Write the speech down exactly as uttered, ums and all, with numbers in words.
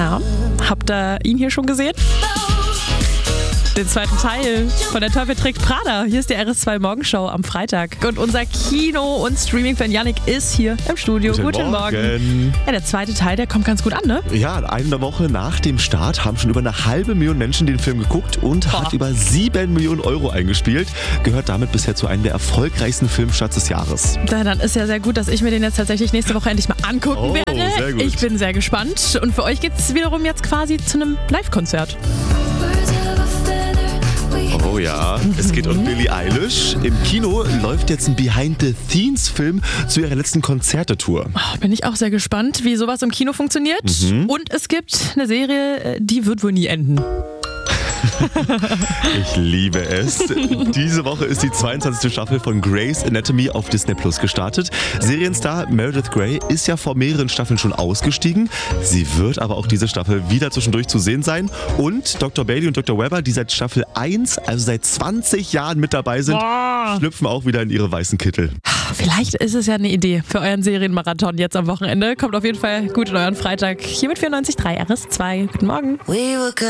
Na, habt ihr ihn hier schon gesehen? Den zweiten Teil von Der Teufel trägt Prada. Hier ist die R S zwei Morgenshow am Freitag. Und unser Kino- und Streaming-Fan Yannick ist hier im Studio. Guten, Guten Morgen. Morgen. Ja, der zweite Teil, der kommt ganz gut an, ne? Ja, eine Woche nach dem Start haben schon über eine halbe Million Menschen den Film geguckt und Boah. hat über sieben Millionen Euro eingespielt. Gehört damit bisher zu einem der erfolgreichsten Filmstarts des Jahres. Ja, dann ist ja sehr gut, dass ich mir den jetzt tatsächlich nächste Woche endlich mal angucken Oh, werde. sehr gut. Ich bin sehr gespannt. Und für euch geht's wiederum jetzt quasi zu einem Live-Konzert. Oh ja, es geht um Billie Eilish. Im Kino läuft jetzt ein Behind-the-Scenes-Film zu ihrer letzten Konzertetour. Oh, bin ich auch sehr gespannt, wie sowas im Kino funktioniert. Mhm. Und es gibt eine Serie, die wird wohl nie enden. Ich liebe es. Diese Woche ist die zweiundzwanzigste Staffel von Grey's Anatomy auf Disney Plus gestartet. Serienstar Meredith Grey ist ja vor mehreren Staffeln schon ausgestiegen. Sie wird aber auch diese Staffel wieder zwischendurch zu sehen sein. Und Doktor Bailey und Doktor Webber, die seit Staffel eins, also seit zwanzig Jahren mit dabei sind, Boah. schlüpfen auch wieder in ihre weißen Kittel. Vielleicht ist es ja eine Idee für euren Serienmarathon jetzt am Wochenende. Kommt auf jeden Fall gut in euren Freitag hier mit vierundneunzig Komma drei R S zwei. Guten Morgen. We were good.